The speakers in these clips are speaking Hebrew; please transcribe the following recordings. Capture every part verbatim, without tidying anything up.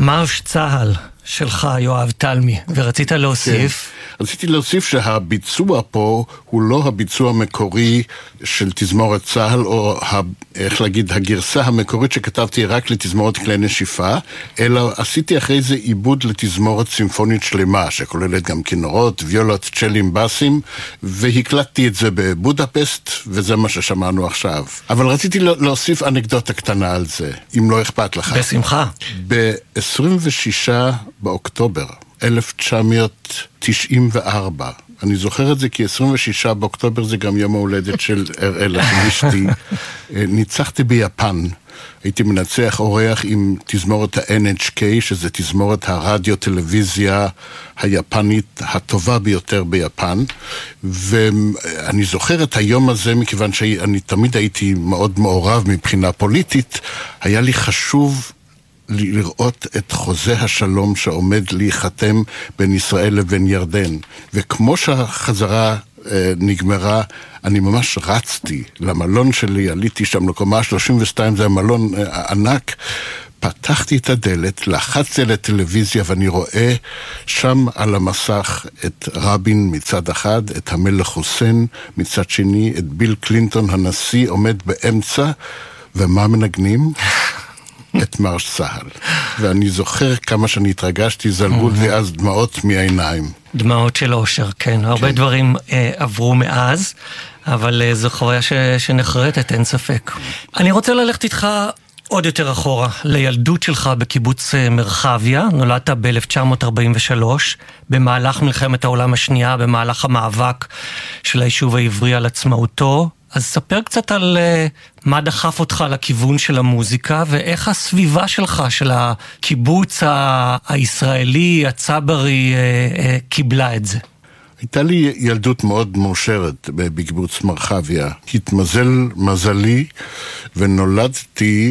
מרש צהל שלך, יואב תלמי, ורצית להוסיף? כן. רציתי להוסיף שהביצוע פה הוא לא הביצוע המקורי של תזמורת צהל, או ה, איך להגיד, הגרסה המקורית שכתבתי רק לתזמורת כלי נשיפה, אלא עשיתי אחרי זה עיבוד לתזמורת סימפונית שלמה, שכוללת גם כינורות, ויולות, צ'לים, בסים, והקלטתי את זה בבודפסט, וזה מה ששמענו עכשיו. אבל רציתי להוסיף אנקדוטה קטנה על זה, אם לא אכפת לך. בשמחה. ב-עשרים ושישה באוקטובר אלף תשע מאות תשעים וארבע, אני זוכר את זה כי עשרים ושישה באוקטובר זה גם יום ההולדת של אראלה של אשתי, ניצחתי ביפן. הייתי מנצח אורח עם תזמורת ה-אן אייץ' קיי, שזה תזמורת הרדיו-טלוויזיה היפנית הטובה ביותר ביפן, ואני זוכר את היום הזה מכיוון שאני תמיד הייתי מאוד מעורב מבחינה פוליטית. היה לי חשוב לראות את חוזה השלום שעומד להיחתם בין ישראל לבין ירדן. וכמו שהחזרה אה, נגמרה, אני ממש רצתי למלון שלי, עליתי שם לקומה שלושים ושתיים, זה המלון אה, ענק, פתחתי את הדלת, לחצתי לטלוויזיה ואני רואה שם על המסך את רבין מצד אחד, את המלך חוסיין מצד שני, את ביל קלינטון הנשיא עומד באמצע, ומה מנגנים? את מרש צהל. ואני זוכר כמה שאני התרגשתי, זלגו לי אז דמעות מהעיניים. דמעות של אושר, כן. הרבה דברים אה, עברו מאז, אבל אה, זו חוויה ש... שנחרטת, אין ספק. אני רוצה ללכת איתך עוד יותר אחורה, לילדות שלך בקיבוץ מרחביה. נולדת ב-אלף תשע מאות ארבעים ושלוש, במהלך מלחמת העולם השנייה, במהלך המאבק של היישוב העברי על עצמאותו. אז ספר קצת על uh, מה דחף אותך לכיוון של המוזיקה, ואיך הסביבה שלך, של הקיבוץ ה- הישראלי, הצברי, uh, uh, קיבלה את זה. הייתה לי ילדות מאוד מאושרת בקיבוץ מרחביה. התמזל מזלי ונולדתי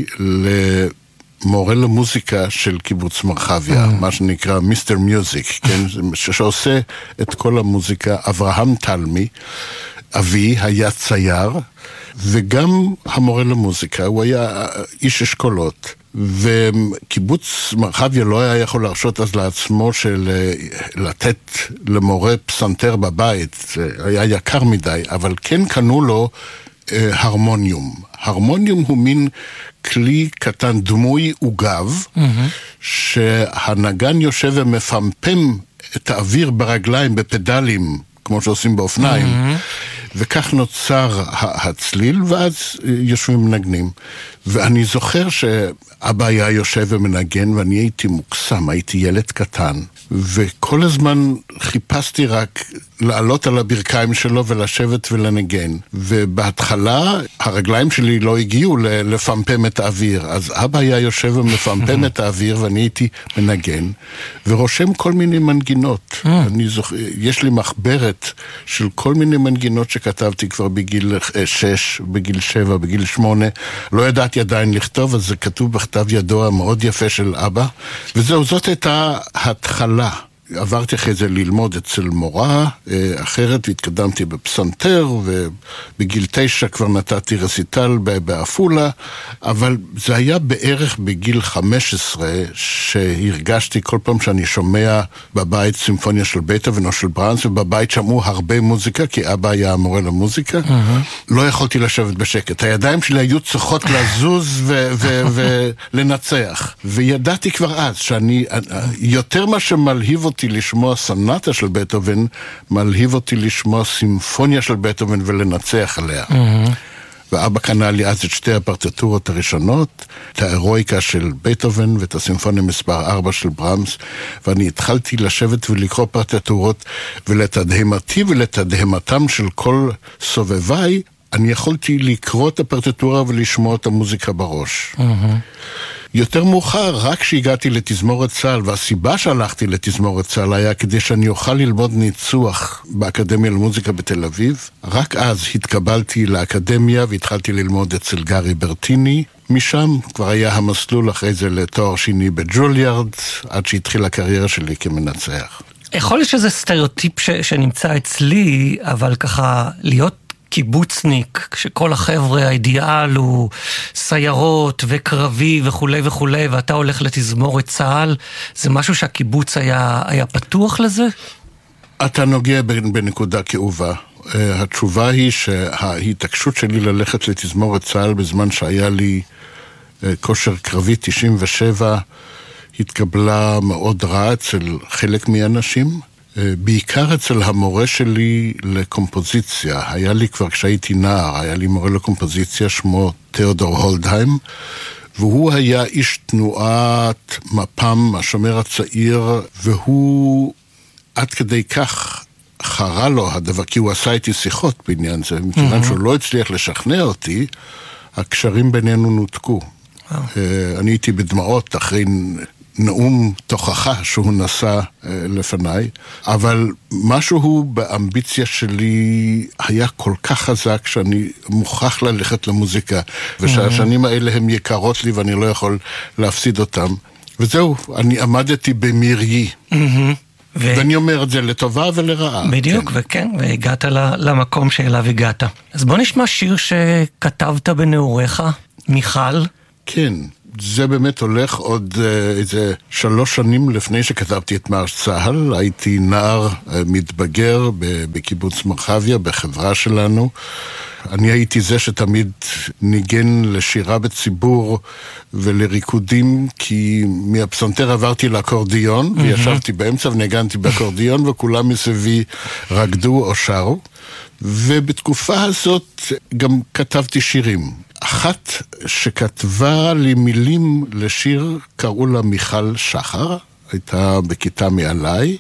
למורה למוזיקה של קיבוץ מרחביה, מה שנקרא מיסטר מיוזיק, כן? שעושה את כל המוזיקה. אברהם תלמי, אבי, היה צייר, וגם המורה למוזיקה, הוא היה איש אשכולות. וקיבוץ מרחביה לא היה יכול להרשות אז לעצמו של לתת למורה פסנתר בבית, זה היה יקר מדי, אבל כן קנו לו אה, הרמוניום. הרמוניום הוא מין כלי קטן דמוי וגב, mm-hmm. שהנגן יושב ומפמפם את האוויר ברגליים, בפדלים, כמו שעושים באופניים, mm-hmm. וכך נוצר הצליל, ואז יושבים מנגנים. ואני זוכר שאבא היה יושב ומנגן, ואני הייתי מוקסם, הייתי ילד קטן, וכל הזמן חיפשתי רק לעלות על הברכיים שלו ולשבת ולנגן. ובהתחלה הרגליים שלי לא הגיעו לפמפם את האוויר, אז אבא היה יושב ומפמפם את האוויר, ואני הייתי מנגן, ורושם כל מיני מנגינות. אני זוכר, יש לי מחברת של כל מיני מנגינות שכתבתי כבר בגיל שש, בגיל שבע, בגיל שמונה. לא ידעתי עדיין לכתוב, אז זה כתוב בכתב ידו המאוד יפה של אבא. וזהו, זאת הייתה התחלה. עברתי אחרי זה ללמוד אצל מורה אחרת, והתקדמתי בפסנתר, ובגיל תשע כבר נתתי רסיטל באפולה, אבל זה היה בערך בגיל חמש עשרה שהרגשתי כל פעם שאני שומע בבית סימפוניה של בטהובן או של ברהמס, ובבית שמעו הרבה מוזיקה, כי אבא היה המורה למוזיקה, mm-hmm. לא יכולתי לשבת בשקט. הידיים שלי היו צריכות לזוז ולנצח. וידעתי כבר אז שאני, יותר מה שמלהיב אותי לשמוע סונטה של בטהובן, מלהיב אותי לשמוע סימפוניה של בטהובן ולנצח עליה. Mm-hmm. ואבא קנה לי אז את שתי הפרטיטורות הראשונות, את ההירואיקה של בטהובן ואת הסימפוניה מספר ארבע של ברהמס, ואני התחלתי לשבת ולקרוא פרטיטורות, ולתדהמתי ולתדהמתם של כל סובביי, אני יכולתי לקרוא את הפרטיטורה ולשמוע את המוזיקה בראש. Mm-hmm. יותר מאוחר, רק כשהגעתי לתזמורת צהל, והסיבה שהלכתי לתזמורת צהל היה כדי שאני אוכל ללמוד ניצוח באקדמיה למוזיקה בתל אביב. רק אז התקבלתי לאקדמיה והתחלתי ללמוד אצל גרי ברטיני. משם כבר היה המסלול אחרי זה לתואר שני בג'וליארד, עד שהתחילה הקריירה שלי כמנצח. יכול להיות שזה סטריאוטיפ ש- שנמצא אצלי, אבל ככה להיות קיבוצניק, כשכל החבר'ה, האידיאל הוא סיירות וקרבי וכולי וכולי, ואתה הולך לתזמורת צה"ל, זה משהו שהקיבוץ היה, היה פתוח לזה? אתה נוגע בנקודה כאובה. התשובה היא שההתעקשות שלי ללכת לתזמורת צה"ל בזמן שהיה לי כושר קרבי תשעים ושבע התקבלה מאוד רע אצל חלק מהאנשים, בעיקר אצל המורה שלי לקומפוזיציה. היה לי כבר כשהייתי נער, היה לי מורה לקומפוזיציה שמו תיאודור הולדהיים, והוא היה איש תנועת מפ"ם, השומר הצעיר, והוא עד כדי כך חרה לו הדבר, כי הוא עשה איתי שיחות בעניין זה, מכיוון שהוא לא הצליח לשכנע אותי, הקשרים בינינו נותקו. אני הייתי בדמעות אחרי נאום תוכחה שהוא נשא לפניי, אבל משהו באמביציה שלי היה כל כך חזק שאני מוכרח ללכת למוזיקה, ושהשנים האלה הם יקרות לי ואני לא יכול להפסיד אותם. וזהו, אני עמדתי במירי. ו... ואני אומר את זה לטובה ולרעה. בדיוק, כן. וכן, והגעת למקום שאליו הגעת. אז בוא נשמע שיר שכתבת בנעוריך, מיכל. כן, זה באמת הולך עוד איזה שלוש שנים לפני שכתבתי את מרש צהל. הייתי נער מתבגר בקיבוץ מרחביה, בחברה שלנו. אני הייתי זה שתמיד ניגן לשירה בציבור ולריקודים, כי מהפסנתר עברתי לאקורדיון, mm-hmm. וישבתי באמצע וניגנתי באקורדיון, וכולם מסביבי רקדו או שרו. ובתקופה הזאת גם כתבתי שירים. אחת שכתבה לי מילים לשיר, קראו לה מיכל שחר, הייתה בכיתה מעליי,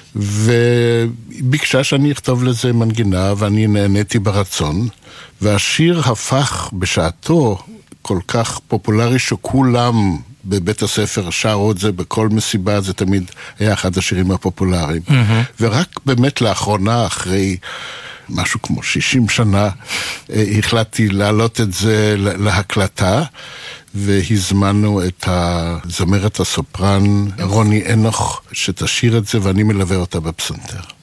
וביקשה שאני אכתוב לזה מנגינה, ואני נהניתי ברצון, והשיר הפך בשעתו כל כך פופולרי שכולם בבית הספר שרו את זה, בכל מסיבה זה תמיד היה אחד השירים הפופולריים. Mm-hmm. ורק באמת לאחרונה, אחרי משהו כמו שישים שנה, החלטתי להעלות את זה להקלטה, והזמנו את הזמרת הסופרן רוני אנוך שתשיר את זה, ואני מלווה אותה בפסנתר.